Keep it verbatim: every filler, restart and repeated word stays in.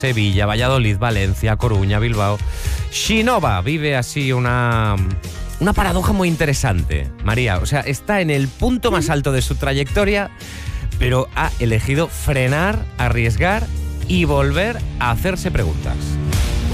Sevilla, Valladolid, Valencia, Coruña, Bilbao. Xinova vive así una, una paradoja muy interesante, María. O sea, está en el punto más alto de su trayectoria, pero ha elegido frenar, arriesgar y volver a hacerse preguntas.